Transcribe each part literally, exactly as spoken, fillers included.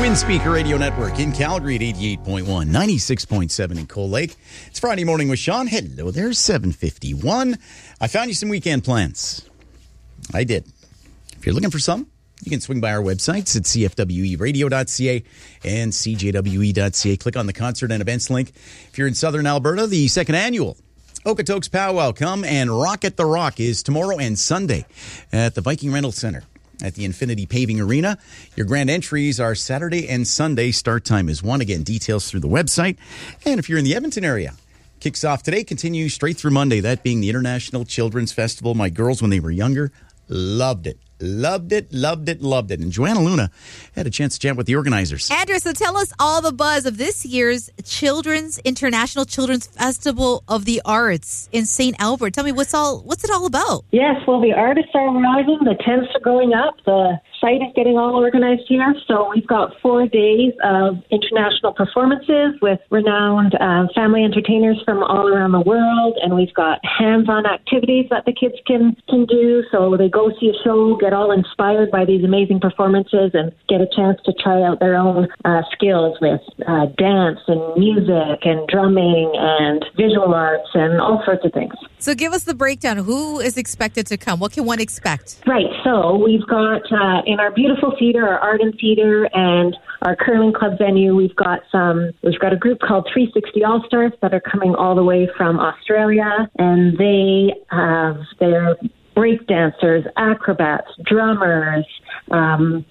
Windspeaker Radio Network in Calgary at eighty-eight point one, ninety-six point seven in Cold Lake. It's Friday morning with Sean. Hello there, seven fifty-one. I found you some weekend plans. I did. If you're looking for some, you can swing by our websites at c f w e radio dot c a and c j w e dot c a. Click on the concert and events link. If you're in southern Alberta, the second annual Okotoks Powwow Come and Rock at the Rock is tomorrow and Sunday at the Viking Rental Center at the Infinity Paving Arena. Your grand entries are Saturday and Sunday. Start time is one. Again, details through the website. And if you're in the Edmonton area, kicks off today, continues straight through Monday, that being the International Children's Festival. My girls, when they were younger, loved it. Loved it, loved it, loved it. And Joanna Luna had a chance to chat with the organizers. Andrew, so tell us all the buzz of this year's Children's International Children's Festival of the Arts in Saint Albert. Tell me, what's all what's it all about? Yes, well, the artists are arriving. The tents are going up. The site is getting all organized here. So we've got four days of international performances with renowned uh, family entertainers from all around the world. And we've got hands-on activities that the kids can, can do. So they go see a show, get all inspired by these amazing performances, and get a chance to try out their own uh, skills with uh, dance and music and drumming and visual arts and all sorts of things. So give us the breakdown. Who is expected to come? What can one expect? Right. So we've got uh, in our beautiful theater, our Arden Theater, and our curling club venue, we've got some. We've got a group called three sixty All Stars that are coming all the way from Australia, and they have their break dancers, acrobats, drummers, um,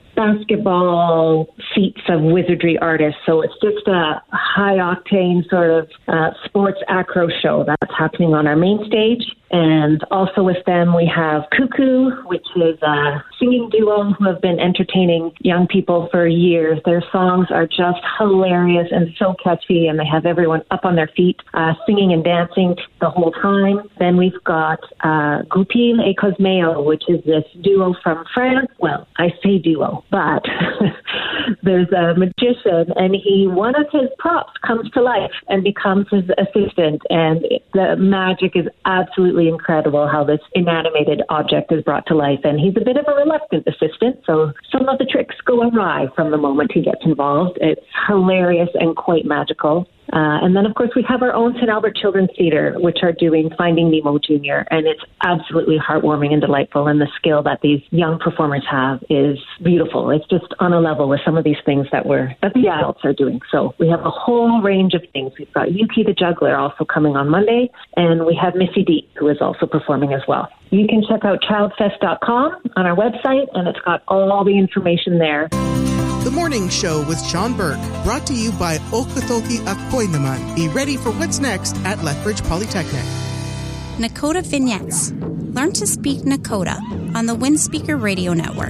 basketball feats of wizardry artists. So it's just a high-octane sort of uh, sports acro show that's happening on our main stage. And also with them, we have Cuckoo, which is a singing duo who have been entertaining young people for years. Their songs are just hilarious and so catchy, and they have everyone up on their feet uh, singing and dancing the whole time. Then we've got uh, Goupil et Cosmeo, which is this duo from France. Well, I say duo, but there's a magician, and he one of his props comes to life and becomes his assistant, and the magic is absolutely incredible how this inanimated object is brought to life. And he's a bit of a reluctant assistant, so some of the tricks go awry from the moment he gets involved. It's hilarious and quite magical. Uh, and then, of course, we have our own Saint Albert Children's Theatre, which are doing Finding Nemo Junior, and it's absolutely heartwarming and delightful, and the skill that these young performers have is beautiful. It's just on a level with some of these things that we're that the adults are doing. So we have a whole range of things. We've got Yuki the Juggler also coming on Monday, and we have Missy D, who is also performing as well. You can check out child fest dot com on our website, and it's got all the information there. The Morning Show with Sean Burke, brought to you by Okotoki Akoy Naman. Be ready for what's next at Lethbridge Polytechnic. Nakota Vignettes. Learn to speak Nakota on the Windspeaker Radio Network.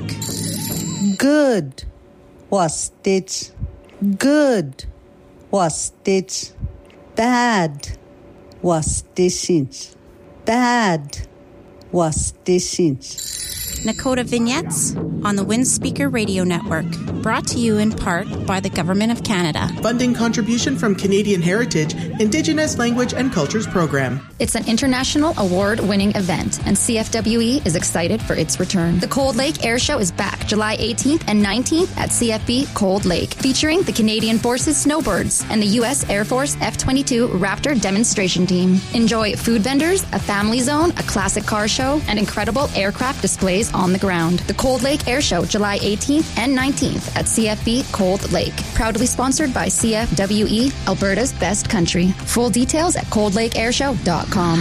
Good was it. Good was it. Bad was this. Bad was this. Nakota Vignettes on the Windspeaker Radio Network. Brought to you in part by the Government of Canada. Funding contribution from Canadian Heritage, Indigenous Language and Cultures Program. It's an international award-winning event, and C F W E is excited for its return. The Cold Lake Air Show is back July eighteenth and nineteenth at C F B Cold Lake, featuring the Canadian Forces Snowbirds and the U S Air Force F twenty-two Raptor demonstration team. Enjoy food vendors, a family zone, a classic car show, and incredible aircraft displays on the ground. The Cold Lake Air Show, July eighteenth and nineteenth at C F B Cold Lake. Proudly sponsored by C F W E, Alberta's best country. Full details at cold lake air show dot com.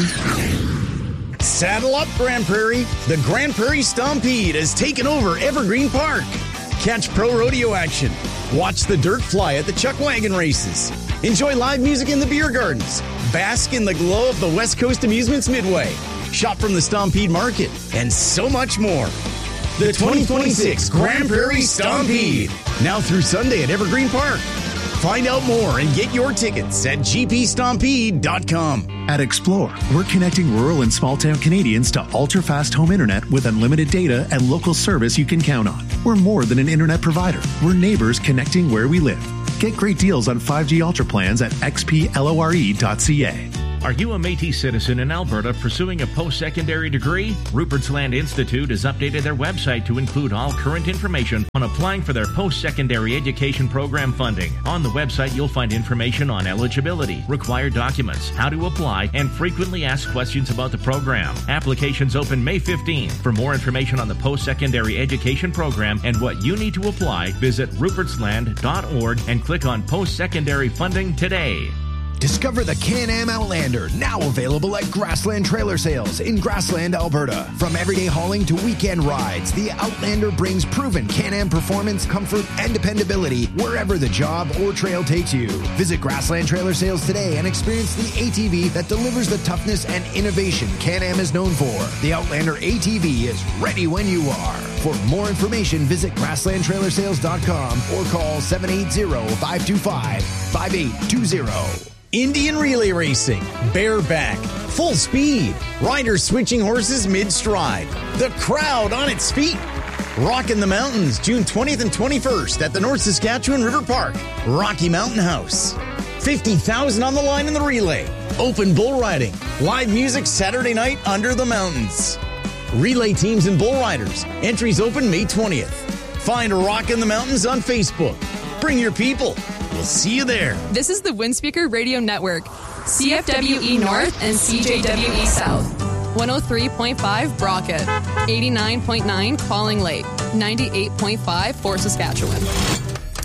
Saddle up, Grand Prairie. The Grand Prairie Stompede has taken over Evergreen Park. Catch pro rodeo action. Watch the dirt fly at the Chuck Wagon races. Enjoy live music in the beer gardens. Bask in the glow of the West Coast Amusements Midway. Shop from the Stompede Market, and so much more. The twenty twenty-six Grand Prairie Stompede, now through Sunday at Evergreen Park. Find out more and get your tickets at g p stompede dot com. At Explore, we're connecting rural and small-town Canadians to ultra-fast home internet with unlimited data and local service you can count on. We're more than an internet provider. We're neighbors connecting where we live. Get great deals on five G Ultra plans at x p lore dot c a. Are you a Métis citizen in Alberta pursuing a post-secondary degree? Rupert's Land Institute has updated their website to include all current information on applying for their post-secondary education program funding. On the website, you'll find information on eligibility, required documents, how to apply, and frequently asked questions about the program. Applications open May fifteenth. For more information on the post-secondary education program and what you need to apply, visit ruperts land dot org and click on post-secondary funding today. Discover the Can-Am Outlander, now available at Grassland Trailer Sales in Grassland, Alberta. From everyday hauling to weekend rides, the Outlander brings proven Can-Am performance, comfort, and dependability wherever the job or trail takes you. Visit Grassland Trailer Sales today and experience the A T V that delivers the toughness and innovation Can-Am is known for. The Outlander A T V is ready when you are. For more information, visit grassland trailer sales dot com or call seven eight zero, five two five, five eight two zero. Indian relay racing, bareback, full speed, riders switching horses mid-stride, the crowd on its feet. Rockin' the Mountains, June twentieth and twenty-first at the North Saskatchewan River Park, Rocky Mountain House. fifty thousand on the line in the relay. Open bull riding, live music Saturday night under the mountains. Relay teams and bull riders. Entries open May twentieth. Find Rockin' the Mountains on Facebook. Bring your people. We'll see you there. This is the Windspeaker Radio Network. C F W E North and C J W E South. one oh three point five Brockett. eighty-nine point nine Falling Lake. ninety-eight point five Fort Saskatchewan.